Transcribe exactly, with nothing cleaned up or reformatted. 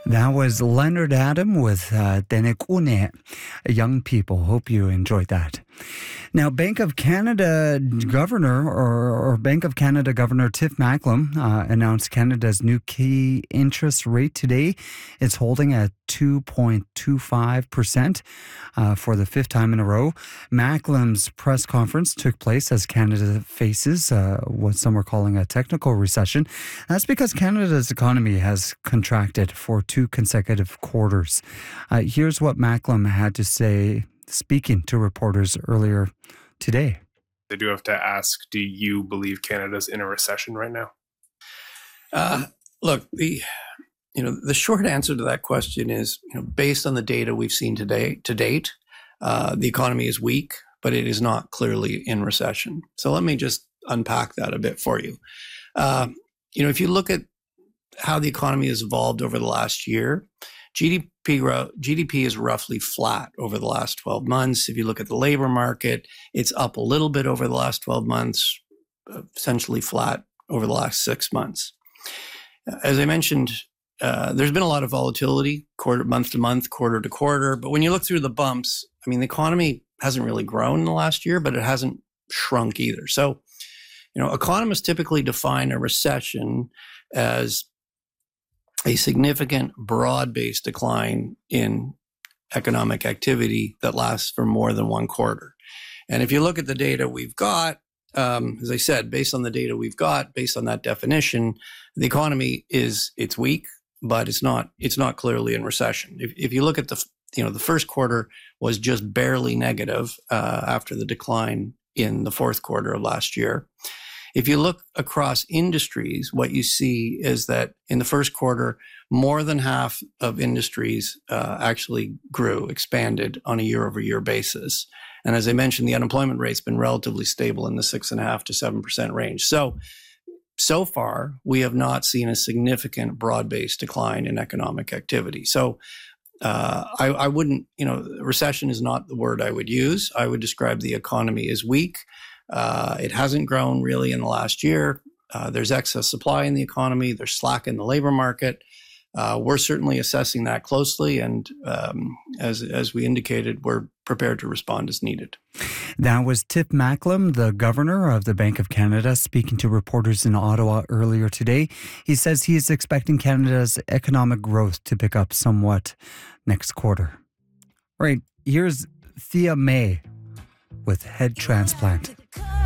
That was Leonard Adam with uh, Tenekune, Young People. Hope you enjoyed that. Now, Bank of Canada Governor or, or Bank of Canada Governor Tiff Macklem uh, announced Canada's new key interest rate today. It's holding at two point two five percent uh, for the fifth time in a row. Macklem's press conference took place as Canada faces uh, what some are calling a technical recession. That's because Canada's economy has contracted for two consecutive quarters. Uh, here's what Macklem had to say speaking to reporters earlier today. I do have to ask, do you believe Canada's in a recession right now? Uh, look, the you know the short answer to that question is, you know, based on the data we've seen today to date, uh, the economy is weak, but it is not clearly in recession. So let me just unpack that a bit for you. Uh, you know, if you look at how the economy has evolved over the last year, G D P G D P is roughly flat over the last twelve months. If you look at the labor market, it's up a little bit over the last twelve months, essentially flat over the last six months. As I mentioned, uh, there's been a lot of volatility, quarter month to month, quarter to quarter. But when you look through the bumps, I mean, the economy hasn't really grown in the last year, but it hasn't shrunk either. So, you know, economists typically define a recession as a significant broad-based decline in economic activity that lasts for more than one quarter. And if you look at the data we've got, um, as I said, based on the data we've got, based on that definition, the economy is, it's weak, but it's not, it's not clearly in recession. If, if you look at the, you know, the first quarter was just barely negative uh, after the decline in the fourth quarter of last year. If you look across industries, what you see is that in the first quarter, more than half of industries uh, actually grew, expanded on a year-over-year basis. And as I mentioned, the unemployment rate's been relatively stable in the six and a half to seven percent range. So, so far, we have not seen a significant broad-based decline in economic activity. So, uh, I, I wouldn't, you know, recession is not the word I would use. I would describe the economy as weak. Uh, it hasn't grown really in the last year. Uh, there's excess supply in the economy. There's slack in the labor market. Uh, we're certainly assessing that closely, and um, as as we indicated, we're prepared to respond as needed. That was Tiff Macklem, the governor of the Bank of Canada, speaking to reporters in Ottawa earlier today. He says he is expecting Canada's economic growth to pick up somewhat next quarter. All right, here's Thea May with Head Transplant.